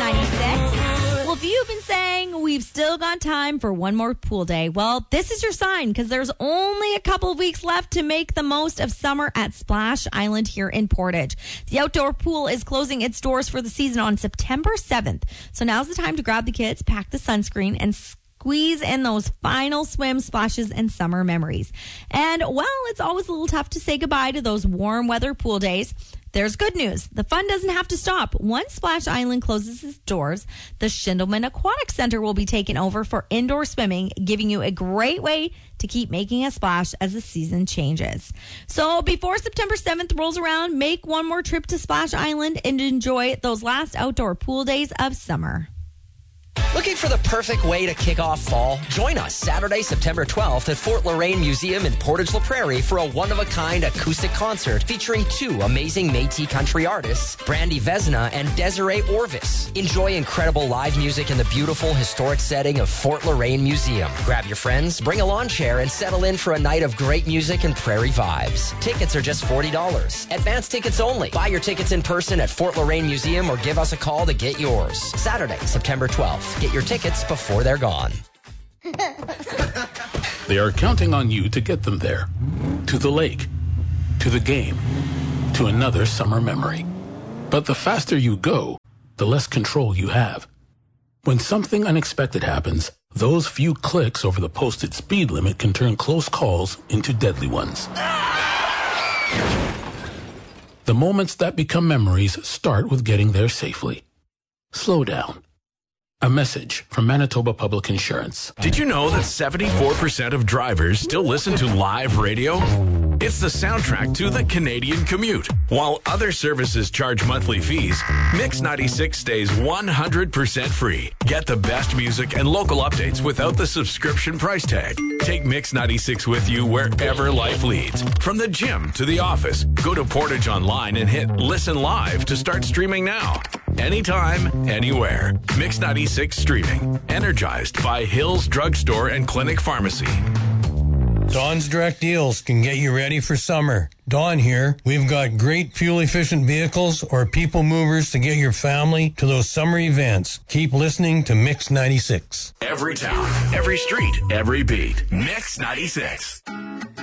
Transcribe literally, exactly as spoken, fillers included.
ninety-six. Well, if you've been saying we've still got time for one more pool day, well, this is your sign because there's only a couple of weeks left to make the most of summer at Splash Island here in Portage. The outdoor pool is closing its doors for the season on September seventh. So now's the time to grab the kids, pack the sunscreen, and squeeze in those final swim splashes and summer memories. And while it's always a little tough to say goodbye to those warm weather pool days, there's good news. The fun doesn't have to stop. Once Splash Island closes its doors, the Schindelman Aquatic Center will be taken over for indoor swimming, giving you a great way to keep making a splash as the season changes. So before September seventh rolls around, make one more trip to Splash Island and enjoy those last outdoor pool days of summer. Looking for the perfect way to kick off fall? Join us Saturday, September twelfth at Fort Loraine Museum in Portage La Prairie for a one-of-a-kind acoustic concert featuring two amazing Métis country artists, Brandy Vesna and Desiree Orvis. Enjoy incredible live music in the beautiful historic setting of Fort Loraine Museum. Grab your friends, bring a lawn chair, and settle in for a night of great music and prairie vibes. Tickets are just forty dollars. Advance tickets only. Buy your tickets in person at Fort Loraine Museum or give us a call to get yours. Saturday, September twelfth. Get your tickets before they're gone. They are counting on you to get them there. To the lake. To the game. To another summer memory. But the faster you go, the less control you have. When something unexpected happens, those few clicks over the posted speed limit can turn close calls into deadly ones. The moments that become memories start with getting there safely. Slow down. A message from Manitoba Public Insurance. Did you know that seventy-four percent of drivers still listen to live radio? It's the soundtrack to the Canadian commute. While other services charge monthly fees, Mix ninety-six stays one hundred percent free. Get the best music and local updates without the subscription price tag. Take Mix ninety-six with you wherever life leads. From the gym to the office, go to Portage Online and hit Listen Live to start streaming now. Anytime, anywhere. Mix ninety-six streaming. Energized by Hills Drugstore and Clinic Pharmacy. Dawn's Direct Deals can get you ready for summer. Dawn here. We've got great fuel-efficient vehicles or people movers to get your family to those summer events. Keep listening to Mix ninety-six. Every town, every street, every beat. Mix ninety-six.